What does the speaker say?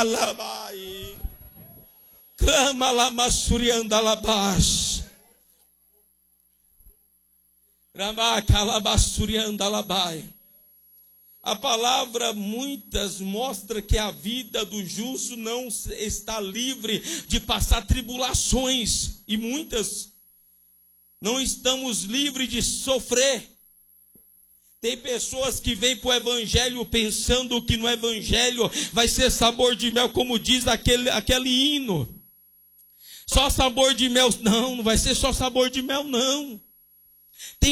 Alabai. Clama lá, Massurianda Labás. Ramakalabasturianda Labai. A palavra muitas mostra que a vida do justo não está livre de passar tribulações. E muitas não estamos livres de sofrer. Tem pessoas que vêm para o evangelho pensando que no evangelho vai ser sabor de mel, como diz aquele hino. Só sabor de mel. Não vai ser só sabor de mel, não. Tem